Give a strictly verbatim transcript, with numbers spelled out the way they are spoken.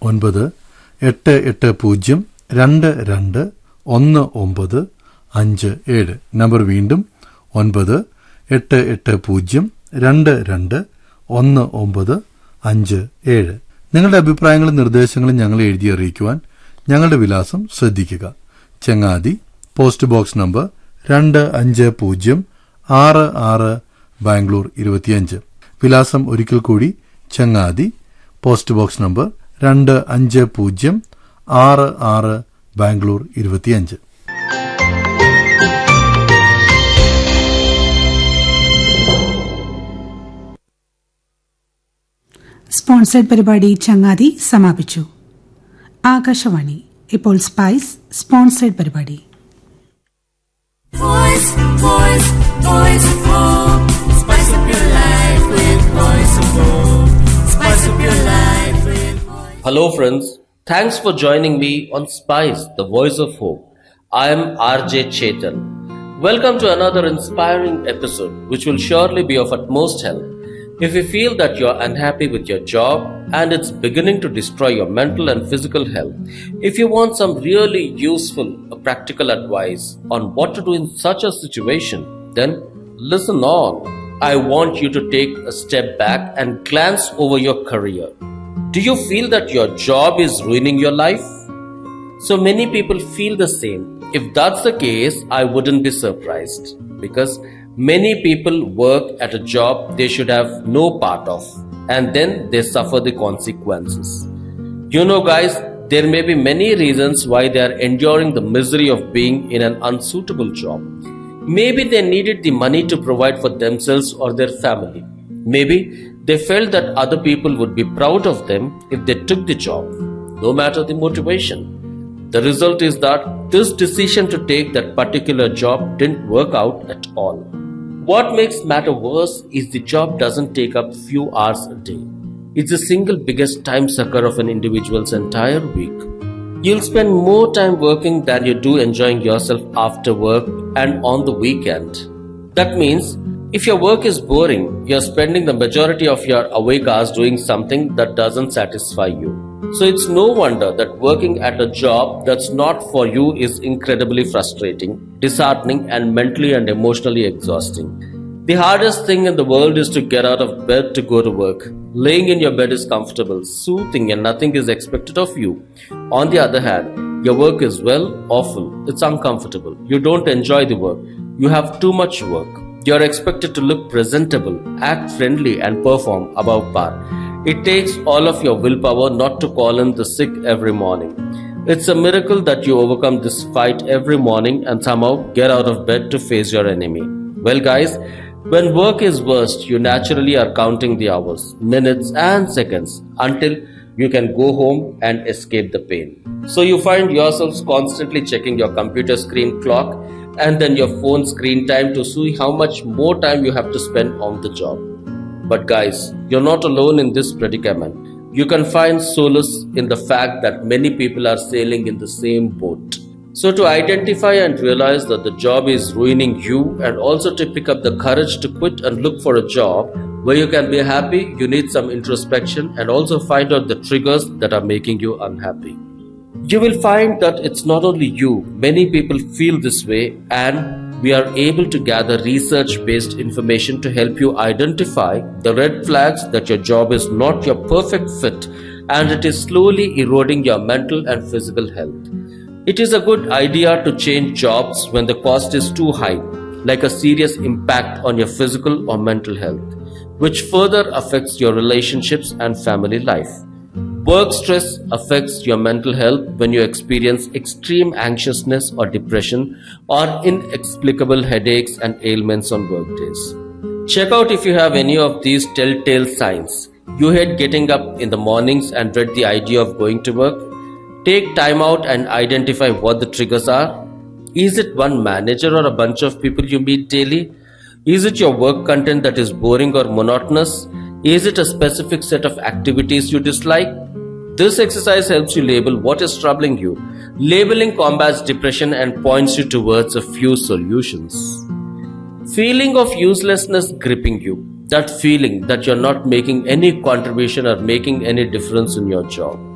ഒൻപത് എട്ട് എട്ട് പൂജ്യം രണ്ട് രണ്ട് ഒന്ന് ഒമ്പത് അഞ്ച് ഏഴ്. നമ്പർ വീണ്ടും ഒൻപത് എട്ട് എട്ട് പൂജ്യം രണ്ട് രണ്ട് ഒന്ന് ഒമ്പത് അഞ്ച് ഏഴ്. നിങ്ങളുടെ അഭിപ്രായങ്ങളും നിർദ്ദേശങ്ങളും ഞങ്ങളെ എഴുതി അറിയിക്കുവാൻ ഞങ്ങളുടെ വിലാസം ശ്രദ്ധിക്കുക. ചങ്ങാതി, പോസ്റ്റ് ബോക്സ് നമ്പർ രണ്ട് അഞ്ച് പൂജ്യം ആറ് ആറ്, ബാംഗ്ലൂർ ഇരുപത്തിയഞ്ച്. വിലാസം ഒരിക്കൽ കൂടി, ചങ്ങാതി, പോസ്റ്റ് ബോക്സ് നമ്പർ രണ്ട് അഞ്ച് പൂജ്യം ആറ് ആറ്, ബാംഗ്ലൂർ ഇരുപത്തിയഞ്ച്. സ്പോൺസേഡ് പരിപാടി ചങ്ങാതി സമാപിച്ചു. ആകാശവാണി. ഇപ്പോൾ സ്പൈസ് സ്പോൺസേഡ് പരിപാടി. Voice, voice, voice of hope. Spice up your life with voice of hope. Spice up your life with voice. Hello friends, thanks for joining me on Spice, the voice of hope. I am R J Chetan. Welcome to another inspiring episode which will surely be of utmost help. If you feel that you are unhappy with your job and it's beginning to destroy your mental and physical health, if you want some really useful or practical advice on what to do in such a situation, then listen on. I want you to take a step back and glance over your career. Do you feel that your job is ruining your life? So many people feel the same. If that's the case, I wouldn't be surprised, because many people work at a job they should have no part of, and then they suffer the consequences. You know guys, there may be many reasons why they are enduring the misery of being in an unsuitable job. Maybe they needed the money to provide for themselves or their family. Maybe they felt that other people would be proud of them if they took the job, no matter the motivation. The result is that this decision to take that particular job didn't work out at all. What makes matter worse is the job doesn't take up few hours a day. It's the single biggest time sucker of an individual's entire week. You'll spend more time working than you do enjoying yourself after work and on the weekend. That means if your work is boring, you're spending the majority of your awake hours doing something that doesn't satisfy you. So it's no wonder that working at a job that's not for you is incredibly frustrating, disheartening, and mentally and emotionally exhausting. The hardest thing in the world is to get out of bed to go to work. Laying in your bed is comfortable, soothing, and nothing is expected of you. On the other hand, your work is, well, awful. It's uncomfortable. You don't enjoy the work. You have too much work. You're expected to look presentable, act friendly, and perform above par. It takes all of your willpower not to call in the sick every morning. It's a miracle that you overcome this fight every morning and somehow get out of bed to face your enemy. Well guys, when work is worst, you naturally are counting the hours, minutes and seconds until you can go home and escape the pain. So you find yourselves constantly checking your computer screen clock and then your phone screen time to see how much more time you have to spend on the job. But guys, you're not alone in this predicament. You can find solace in the fact that many people are sailing in the same boat. So to identify and realize that the job is ruining you, and also to pick up the courage to quit and look for a job where you can be happy, you need some introspection and also find out the triggers that are making you unhappy. You will find that it's not only you, many people feel this way, and we are able to gather research-based information to help you identify the red flags that your job is not your perfect fit and it is slowly eroding your mental and physical health. It is a good idea to change jobs when the cost is too high, like a serious impact on your physical or mental health, which further affects your relationships and family life. Work stress affects your mental health when you experience extreme anxiousness or depression or inexplicable headaches and ailments on work days. Check out if you have any of these telltale signs. You hate getting up in the mornings and dread the idea of going to work. Take time out and identify what the triggers are. Is it one manager or a bunch of people you meet daily? Is it your work content that is boring or monotonous? Is it a specific set of activities you dislike? This exercise helps you label what is troubling you. Labeling combats depression and points you towards a few solutions. Feeling of uselessness gripping you. That feeling that you're not making any contribution or making any difference in your job.